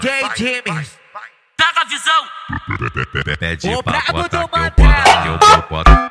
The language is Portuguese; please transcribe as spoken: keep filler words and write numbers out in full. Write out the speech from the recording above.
J James. Pega a visão. Pede O pra brabo bota do que eu Mantel. boto, que eu boto.